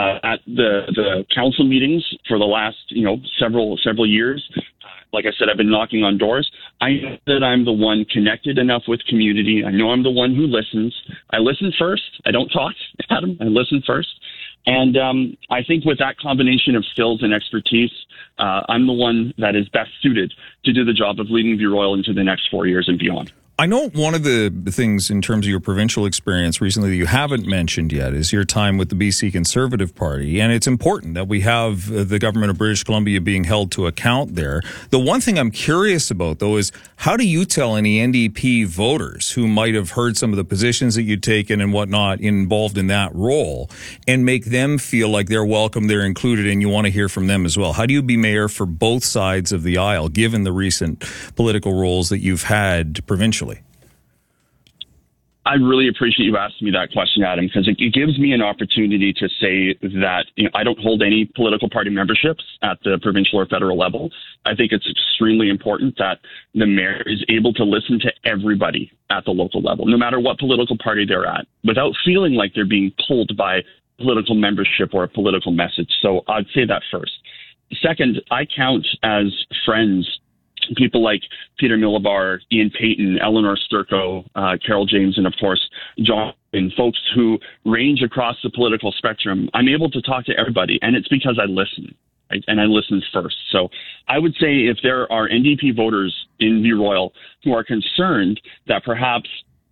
the council meetings for the last, several years. Like I said, I've been knocking on doors. I know that I'm the one connected enough with community. I know I'm the one who listens. I listen first. I don't talk, Adam. I listen first. And I think with that combination of skills and expertise, I'm the one that is best suited to do the job of leading View Royal into the next 4 years and beyond. I know one of the things in terms of your provincial experience recently that you haven't mentioned yet is your time with the BC Conservative Party. And it's important that we have the government of British Columbia being held to account there. The one thing I'm curious about, though, is how do you tell any NDP voters who might have heard some of the positions that you'd taken and whatnot involved in that role and make them feel like they're welcome, they're included, and you want to hear from them as well? How do you be mayor for both sides of the aisle, given the recent political roles that you've had provincially? I really appreciate you asking me that question, Adam, because it gives me an opportunity to say that I don't hold any political party memberships at the provincial or federal level. I think it's extremely important that the mayor is able to listen to everybody at the local level, no matter what political party they're at, without feeling like they're being pulled by political membership or a political message. So I'd say that first. Second, I count as friends people like Peter Millibar, Ian Payton, Eleanor Sturko, Carol James, and of course, John, and folks who range across the political spectrum. I'm able to talk to everybody, and it's because I listen, right? And I listen first. So I would say if there are NDP voters in View Royal who are concerned that perhaps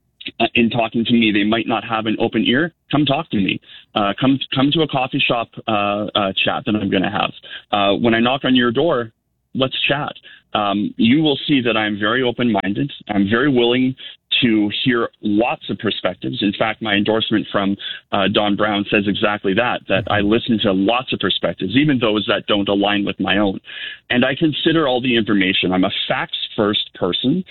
in talking to me, they might not have an open ear, come talk to me. Come to a coffee shop chat that I'm going to have. When I knock on your door, let's chat. You will see that I'm very open-minded. I'm very willing to hear lots of perspectives. In fact, my endorsement from Don Brown says exactly that I listen to lots of perspectives, even those that don't align with my own. And I consider all the information. I'm a facts-first person.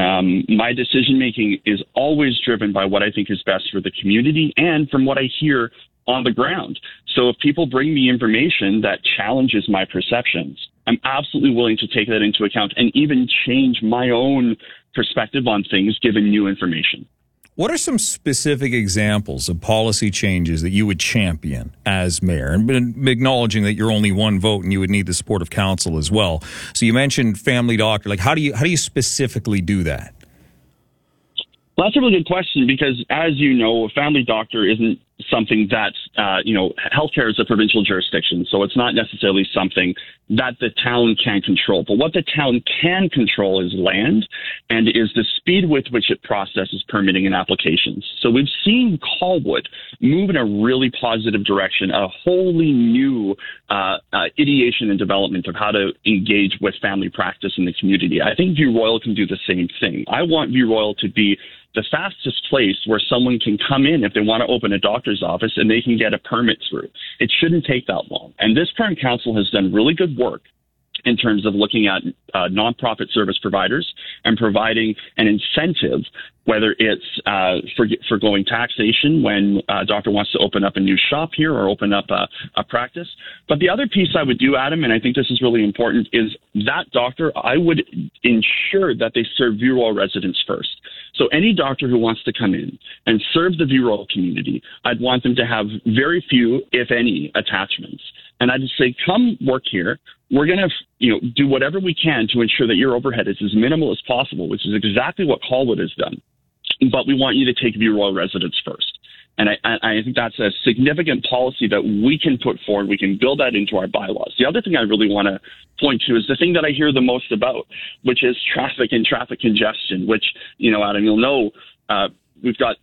My decision-making is always driven by what I think is best for the community and from what I hear on the ground. So if people bring me information that challenges my perceptions, I'm absolutely willing to take that into account and even change my own perspective on things given new information. What are some specific examples of policy changes that you would champion as mayor? And acknowledging that you're only one vote and you would need the support of council as well. So you mentioned family doctor. Like, how do you specifically do that? Well, that's a really good question because, as you know, a family doctor isn't something that, healthcare is a provincial jurisdiction, so it's not necessarily something that the town can control. But what the town can control is land and is the speed with which it processes permitting and applications. So we've seen Colwood move in a really positive direction, a wholly new ideation and development of how to engage with family practice in the community. I think View Royal can do the same thing. I want View Royal to be the fastest place where someone can come in if they want to open a doctor's office and they can get a permit through. It shouldn't take that long. And this current council has done really good work in terms of looking at nonprofit service providers and providing an incentive, whether it's forgoing taxation when a doctor wants to open up a new shop here or open up a practice. But the other piece I would do, Adam, and I think this is really important, is that doctor, I would ensure that they serve View Royal residents first. So any doctor who wants to come in and serve the View Royal community, I'd want them to have very few, if any, attachments. And I'd say, come work here. We're going to, do whatever we can to ensure that your overhead is as minimal as possible, which is exactly what Colwood has done. But we want you to take View Royal residents first. And I think that's a significant policy that we can put forward. We can build that into our bylaws. The other thing I really want to point to is the thing that I hear the most about, which is traffic and traffic congestion, which, Adam, you'll know, we've got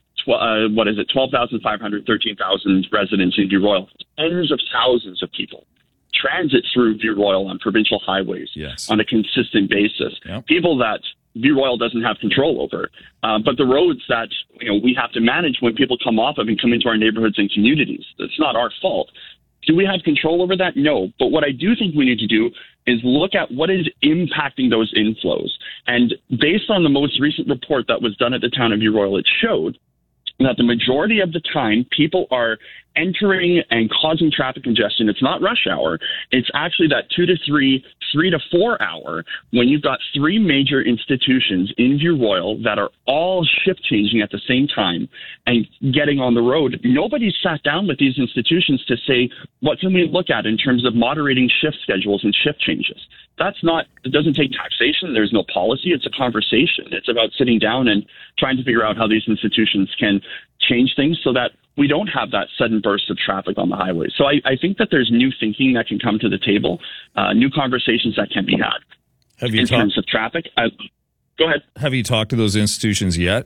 12,500, 13,000 residents in View Royal, tens of thousands of people transit through View Royal on provincial highways on a consistent basis. Yep. People that View Royal doesn't have control over, but the roads that we have to manage when people come off of and come into our neighborhoods and communities. It's not our fault. Do we have control over that? No. But what I do think we need to do is look at what is impacting those inflows. And based on the most recent report that was done at the town of View Royal, it showed that the majority of the time people are entering and causing traffic congestion. It's not rush hour. It's actually that 3 to 4 hour when you've got three major institutions in View Royal that are all shift changing at the same time and getting on the road. Nobody sat down with these institutions to say, what can we look at in terms of moderating shift schedules and shift changes? It doesn't take taxation. There's no policy. It's a conversation. It's about sitting down and trying to figure out how these institutions can change things so that we don't have that sudden burst of traffic on the highway. So I think that there's new thinking that can come to the table, new conversations that can be had in terms of traffic. Go ahead. Have you talked to those institutions yet?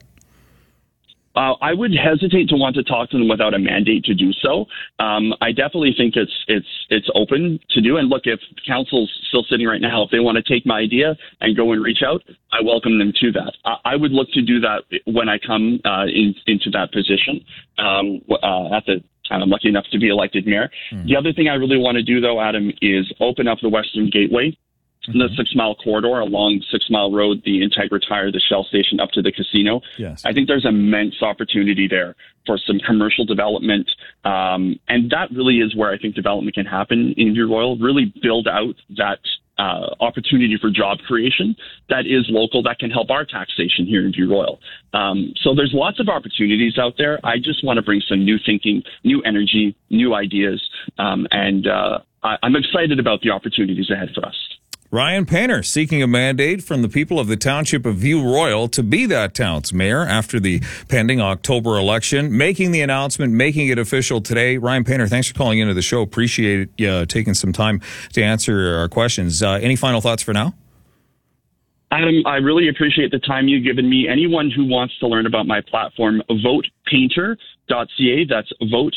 I would hesitate to want to talk to them without a mandate to do so. I definitely think it's open to do. And look, if council's still sitting right now, if they want to take my idea and go and reach out, I welcome them to that. I would look to do that when I come into that position at the time I'm lucky enough to be elected mayor. The other thing I really want to do, though, Adam, is open up the Western Gateway the 6 Mile corridor along 6 Mile Road, the Integra Tire, the Shell station up to the casino. Yes. I think there's immense opportunity there for some commercial development. And that really is where I think development can happen in View Royal, really build out that opportunity for job creation that is local, that can help our taxation here in View Royal. So there's lots of opportunities out there. I just want to bring some new thinking, new energy, new ideas. And I'm excited about the opportunities ahead for us. Ryan Painter seeking a mandate from the people of the township of View Royal to be that town's mayor after the pending October election, making the announcement, making it official today. Ryan Painter, thanks for calling into the show. Appreciate you taking some time to answer our questions. Any final thoughts for now? Adam, I really appreciate the time you've given me. Anyone who wants to learn about my platform, votepainter.ca. That's vote,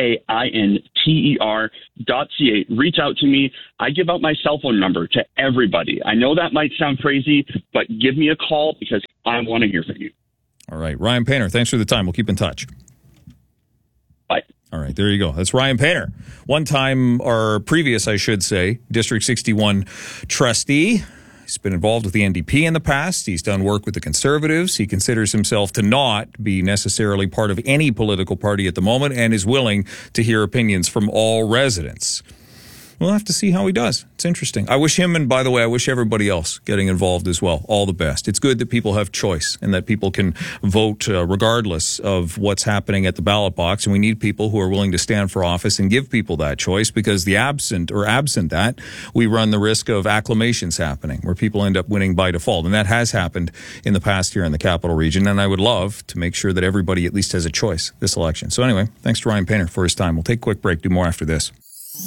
PAINTER.ca. Reach out to me. I give out my cell phone number to everybody. I know that might sound crazy, but give me a call because I want to hear from you. All right. Ryan Painter, thanks for the time. We'll keep in touch. Bye. All right, there you go. That's Ryan Painter. One time, or previous, I should say, District 61 trustee. He's been involved with the NDP in the past. He's done work with the Conservatives. He considers himself to not be necessarily part of any political party at the moment and is willing to hear opinions from all residents. We'll have to see how he does. It's interesting. I wish him, and by the way, I wish everybody else getting involved as well, all the best. It's good that people have choice and that people can vote regardless of what's happening at the ballot box. And we need people who are willing to stand for office and give people that choice, because the absent that, we run the risk of acclamations happening where people end up winning by default. And that has happened in the past here in the Capital Region. And I would love to make sure that everybody at least has a choice this election. So anyway, thanks to Ryan Painter for his time. We'll take a quick break, do more after this.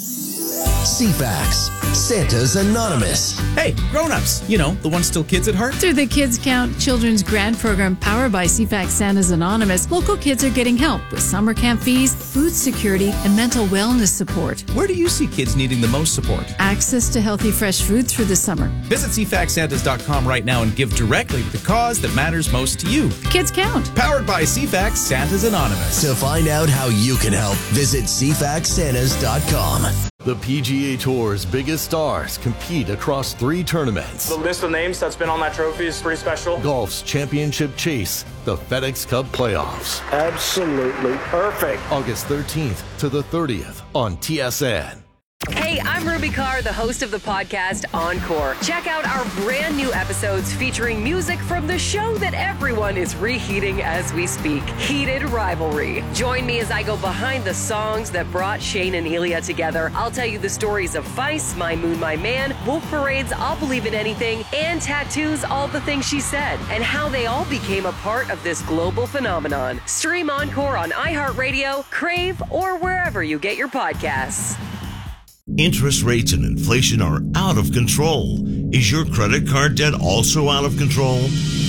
CFAX, Santa's Anonymous. Hey, grown-ups, you know, the ones still kids at heart. Through the Kids Count Children's Grant Program powered by CFAX Santa's Anonymous, local kids are getting help with summer camp fees, food security, and mental wellness support. Where do you see kids needing the most support? Access to healthy, fresh food through the summer. Visit CFAXSantas.com right now and give directly to the cause that matters most to you. Kids Count. Powered by CFAX Santa's Anonymous. To find out how you can help, visit CFAXSantas.com. The PGA Tour's biggest stars compete across 3 tournaments. The list of names that's been on that trophy is pretty special. Golf's championship chase, the FedEx Cup playoffs. Absolutely perfect. August 13th to the 30th on TSN. Hey, I'm Ruby Carr, the host of the podcast Encore. Check out our brand new episodes featuring music from the show that everyone is reheating as we speak, Heated Rivalry. Join me as I go behind the songs that brought Shane and Elia together. I'll tell you the stories of Vice, My Moon, My Man, Wolf Parade's I'll Believe in Anything, and Tattoo's All the Things She Said, and how they all became a part of this global phenomenon. Stream Encore on iHeartRadio, Crave, or wherever you get your podcasts. Interest rates and inflation are out of control. Is your credit card debt also out of control?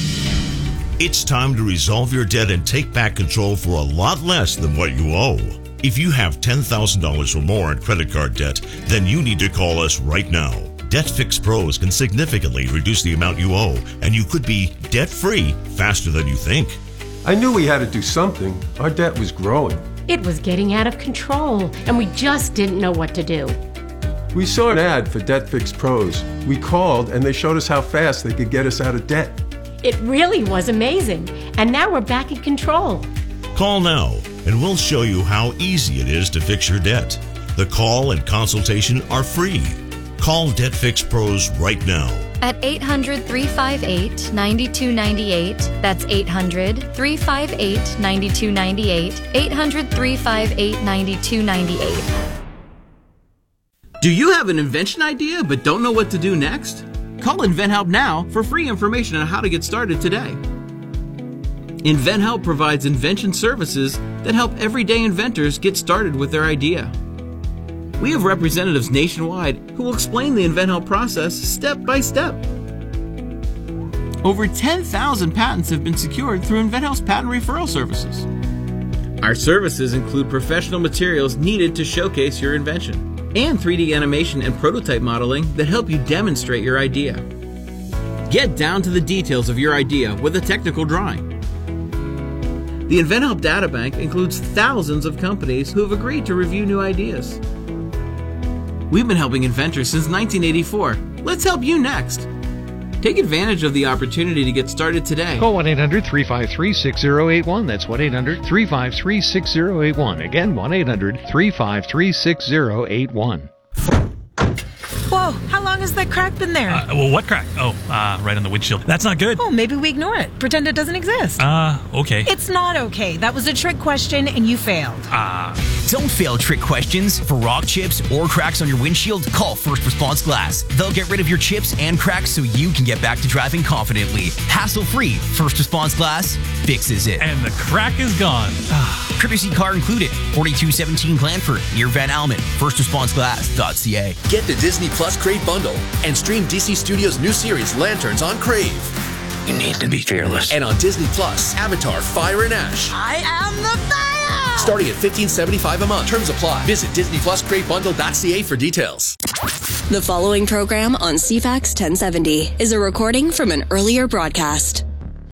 It's time to resolve your debt and take back control for a lot less than what you owe. If you have $10,000 or more in credit card debt, then you need to call us right now. Debt Fix Pros can significantly reduce the amount you owe, and you could be debt-free faster than you think. I knew we had to do something. Our debt was growing. It was getting out of control, and we just didn't know what to do. We saw an ad for Debt Fix Pros. We called, and they showed us how fast they could get us out of debt. It really was amazing, and now we're back in control. Call now, and we'll show you how easy it is to fix your debt. The call and consultation are free. Call Debt Fix Pros right now. At 800-358-9298. That's 800-358-9298. 800-358-9298. Do you have an invention idea but don't know what to do next? Call InventHelp now for free information on how to get started today. InventHelp provides invention services that help everyday inventors get started with their idea. We have representatives nationwide who will explain the InventHelp process step by step. Over 10,000 patents have been secured through InventHelp's patent referral services. Our services include professional materials needed to showcase your invention, and 3D animation and prototype modeling that help you demonstrate your idea. Get down to the details of your idea with a technical drawing. The InventHelp Databank includes thousands of companies who have agreed to review new ideas. We've been helping inventors since 1984, Let's help you next. Take advantage of the opportunity to get started today. Call 1-800-353-6081. That's 1-800-353-6081. Again, 1-800-353-6081. Whoa, how long has that crack been there? Well, what crack? Oh, right on the windshield. That's not good. Oh, maybe we ignore it. Pretend it doesn't exist. Okay. It's not okay. That was a trick question and you failed. Don't fail trick questions. For rock chips or cracks on your windshield, call First Response Glass. They'll get rid of your chips and cracks so you can get back to driving confidently. Hassle-free. First Response Glass fixes it. And the crack is gone. Courtesy car included. 4217 Glanford, near Van Almen. FirstResponseGlass.ca. Get the Disney Plus Crave bundle and stream DC Studios' new series Lanterns on Crave. You need to be fearless. And on Disney Plus, Avatar: Fire and Ash. I am the fire! Starting at $15.75 a month. Terms apply. Visit DisneyPlusCraveBundle.ca for details. The following program on CFAX 1070 is a recording from an earlier broadcast.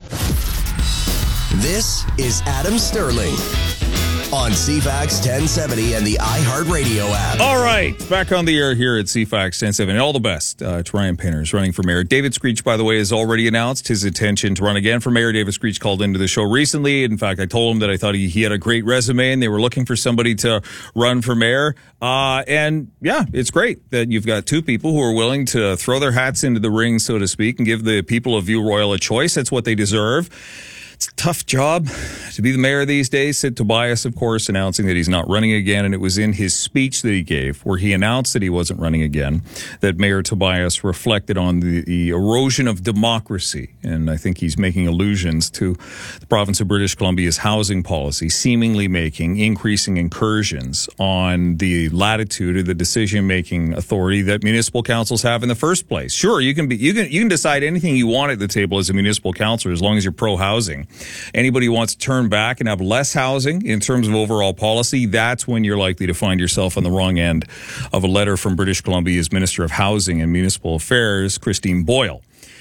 This is Adam Sterling on CFAX 1070 and the iHeartRadio app. All right, back on the air here at CFAX 1070. All the best to Ryan Painter, who's running for mayor. David Screech, by the way, has already announced his intention to run again for mayor. David Screech called into the show recently. In fact, I told him that I thought he had a great resume and they were looking for somebody to run for mayor. And yeah, it's great that you've got two people who are willing to throw their hats into the ring, so to speak, and give the people of View Royal a choice. That's what they deserve. It's a tough job to be the mayor these days. Sid Tobias, of course, announcing that he's not running again. And it was in his speech that he gave where he announced that he wasn't running again, that Mayor Tobias reflected on the erosion of democracy. And I think he's making allusions to the province of British Columbia's housing policy, seemingly making increasing incursions on the latitude of the decision-making authority that municipal councils have in the first place. Sure, you can decide anything you want at the table as a municipal councillor as long as you're pro-housing. Anybody who wants to turn back and have less housing in terms of overall policy, that's when you're likely to find yourself on the wrong end of a letter from British Columbia's Minister of Housing and Municipal Affairs, Christine Boyle.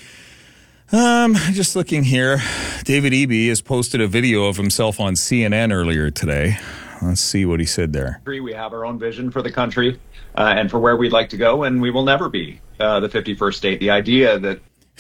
Just looking here, David Eby has posted a video of himself on CNN earlier today. Let's see what he said there. We have our own vision for the country and for where we'd like to go, and we will never be the 51st state. The idea that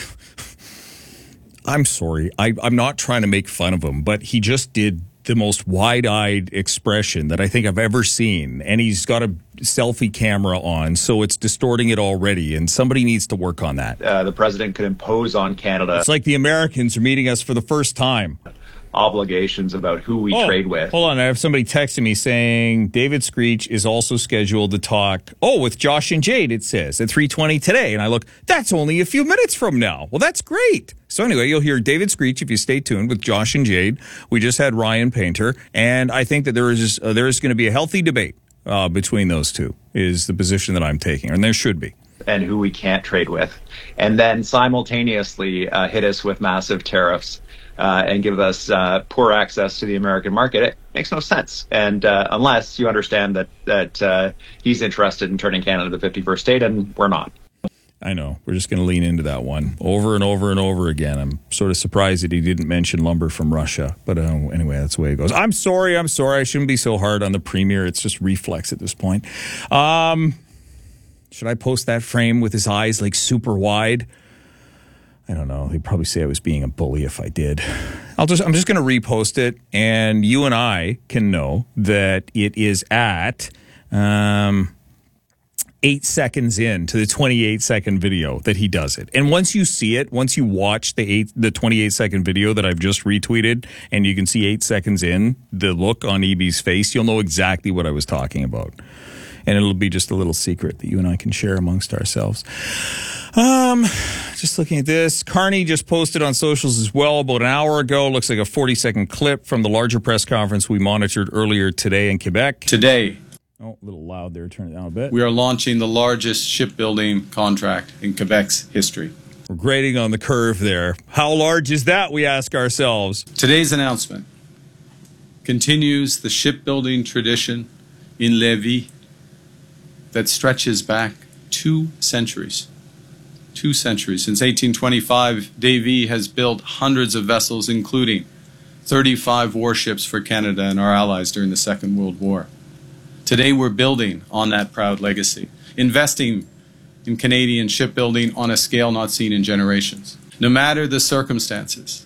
I'm sorry. I'm not trying to make fun of him, but he just did the most wide-eyed expression that I think I've ever seen. And he's got a selfie camera on, so it's distorting it already. And somebody needs to work on that. The president could impose on Canada. It's like the Americans are meeting us for the first time. Obligations about who we trade with. Hold on, I have somebody texting me saying David Screech is also scheduled to talk, with Josh and Jade, it says, at 3:20 today. And I look, that's only a few minutes from now. Well, that's great. So anyway, you'll hear David Screech if you stay tuned with Josh and Jade. We just had Ryan Painter, and I think that there is going to be a healthy debate between those two, is the position that I'm taking, and there should be. And who we can't trade with. And then simultaneously hit us with massive tariffs. And give us poor access to the American market. It makes no sense. And unless you understand that he's interested in turning Canada the 51st state, and we're not. I know. We're just going to lean into that one over and over and over again. I'm sort of surprised that he didn't mention lumber from Russia. But anyway, that's the way it goes. I'm sorry. I shouldn't be so hard on the premier. It's just reflex at this point. Should I post that frame with his eyes like super wide? I don't know. He'd probably say I was being a bully if I did. I'm just going to repost it, and you and I can know that it is at 8 seconds into the 28-second video that he does it. And once you see it, once you watch the 28-second video that I've just retweeted, and you can see 8 seconds in, the look on Eby's face, you'll know exactly what I was talking about. And it'll be just a little secret that you and I can share amongst ourselves. Just looking at this. Carney just posted on socials as well about an hour ago. Looks like a 40-second clip from the larger press conference we monitored earlier today in Quebec. Today. Oh, a little loud there. Turn it down a bit. We are launching the largest shipbuilding contract in Quebec's history. We're grading on the curve there. How large is that, we ask ourselves? Today's announcement continues the shipbuilding tradition in Lévis that stretches back 2 centuries. 2 centuries. Since 1825, Davie has built hundreds of vessels, including 35 warships for Canada and our allies during the Second World War. Today, we're building on that proud legacy, investing in Canadian shipbuilding on a scale not seen in generations. No matter the circumstances,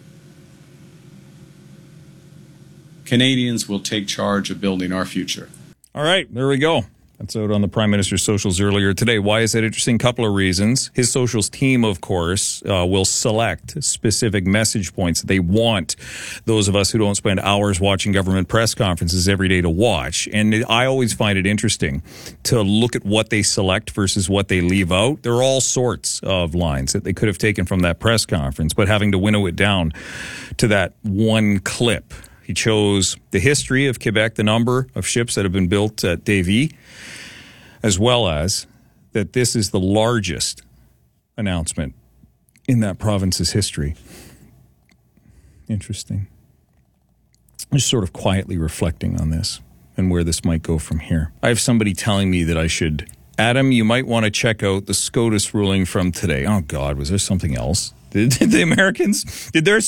Canadians will take charge of building our future. All right, there we go. That's out on the Prime Minister's socials earlier today. Why is that interesting? Couple of reasons. His socials team, of course, will select specific message points that they want those of us who don't spend hours watching government press conferences every day to watch. And I always find it interesting to look at what they select versus what they leave out. There are all sorts of lines that they could have taken from that press conference, but having to winnow it down to that one clip. He chose the history of Quebec, the number of ships that have been built at Davie, as well as that this is the largest announcement in that province's history. Interesting. Just sort of quietly reflecting on this and where this might go from here. I have somebody telling me that I should, Adam, you might want to check out the SCOTUS ruling from today. Oh, God, was there something else? Did the Americans, did their